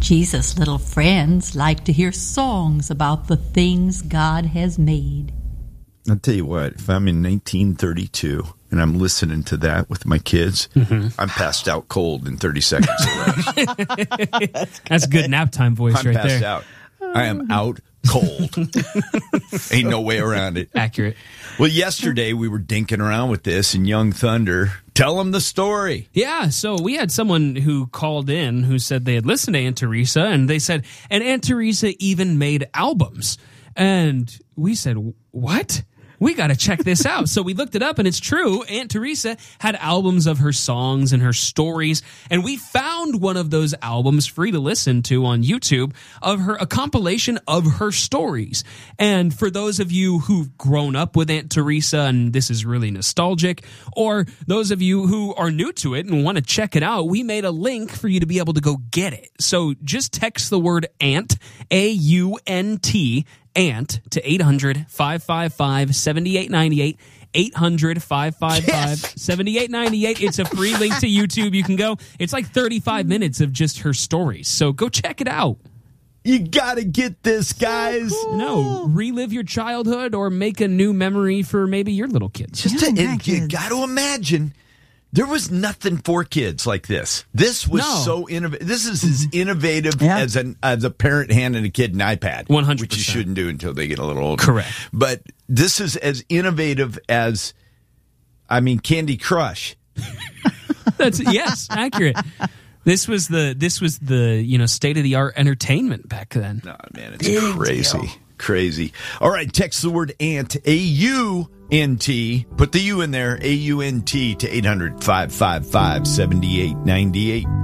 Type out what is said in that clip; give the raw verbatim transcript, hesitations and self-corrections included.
Jesus' little friends like to hear songs about the things God has made. I'll tell you what, if I'm in nineteen thirty-two and I'm listening to that with my kids, mm-hmm. I'm passed out cold in thirty seconds. That's good nap time voice I'm right passed there. out. I am out cold. Ain't no way around it. Accurate. Well, yesterday we were dinking around with this, and Young Thunder, tell them the story. Yeah, so we had someone who called in who said they had listened to Aunt Teresa, and they said, and Aunt Teresa even made albums. And we said, what? We got to check this out. So we looked it up, and it's true. Aunt Teresa had albums of her songs and her stories, and we found one of those albums free to listen to on YouTube of her, a compilation of her stories. And for those of you who've grown up with Aunt Teresa and this is really nostalgic, or those of you who are new to it and want to check it out, we made a link for you to be able to go get it. So just text the word aunt, A U N T, AUNT to eight hundred, five five five, seven eight nine eight, eight hundred, five five five, seven eight nine eight. It's a free link to YouTube. You can go. It's like thirty-five minutes of just her stories. So go check it out. You got to get this, guys. So cool. No, relive your childhood or make a new memory for maybe your little kids. Just Yeah, to, my you kids. got to imagine. There was nothing for kids like this. This was No. so innovative. This is as innovative Yeah. as an as a parent handing a kid an iPad, one hundred percent. which you shouldn't do until they get a little older. Correct. But this is as innovative as, I mean, Candy Crush. That's yes, accurate. This was the this was the you know state of the art entertainment back then. No, man, it's crazy. Crazy. All right, text the word aunt, A U N T. Put the U in there, A U N T, to eight hundred, five five five, seven eight nine eight.